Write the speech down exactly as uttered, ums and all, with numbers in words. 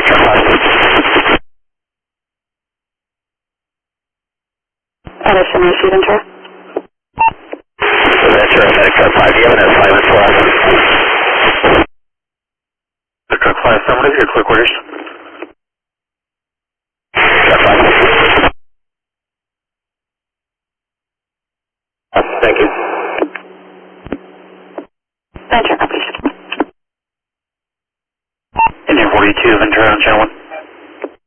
Edison, is she Ventura? Ventura, Medic five, do you have an assignment for us? The truck five, someone is your quick orders. Thank you. Ventura, please. Indian forty-two, Ventura on channel one.